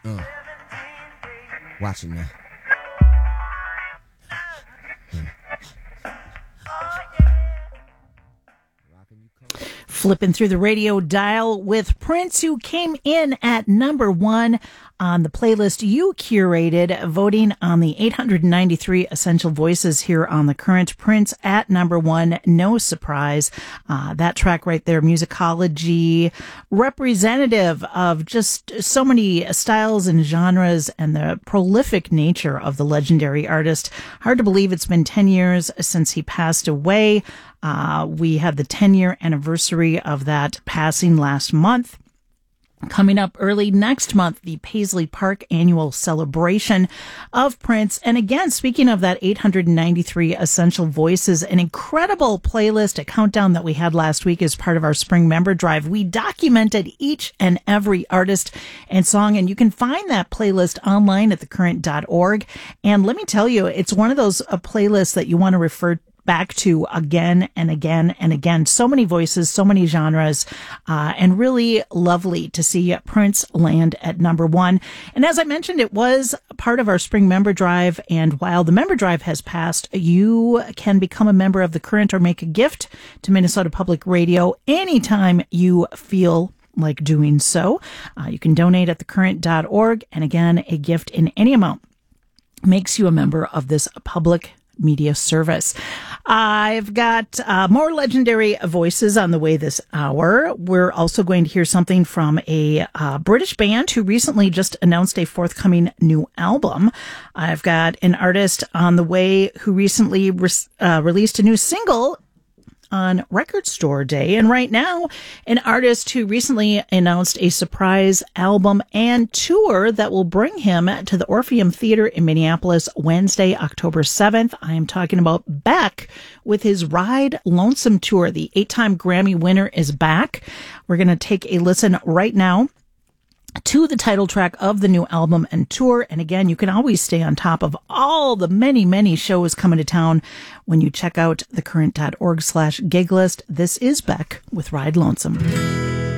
Watching now. Flipping through the radio dial with Prince, who came in at number 1 on the playlist you curated, voting on the 893 Essential Voices here on The Current. Prince at number 1, no surprise. That track right there, Musicology, representative of just so many styles and genres and the prolific nature of the legendary artist. Hard to believe it's been 10 years since he passed away. We had the 10-year anniversary of that passing last month. Coming up early next month, the Paisley Park annual celebration of Prince. And again, speaking of that 893 Essential Voices, an incredible playlist, a countdown that we had last week as part of our spring member drive. We documented each and every artist and song, and you can find that playlist online at thecurrent.org. And let me tell you, it's one of those playlists that you want to refer back to again and again and again. So many voices, so many genres, and really lovely to see Prince land at number 1. And as I mentioned, it was part of our spring member drive. And while the member drive has passed, you can become a member of The Current or make a gift to Minnesota Public Radio anytime you feel like doing so. You can donate at thecurrent.org. And again, a gift in any amount makes you a member of this public media service. I've got more legendary voices on the way this hour. We're also going to hear something from a British band who recently just announced a forthcoming new album. I've got an artist on the way who recently released a new single on Record Store Day. And right now, an artist who recently announced a surprise album and tour that will bring him to the Orpheum Theater in Minneapolis Wednesday, October 7th. I am talking about Beck with his Ride Lonesome tour. The 8-time Grammy winner is back. We're going to take a listen right now to the title track of the new album and tour. And again, you can always stay on top of all the many, many shows coming to town when you check out thecurrent.org/gig list. This is Beck with Ride Lonesome.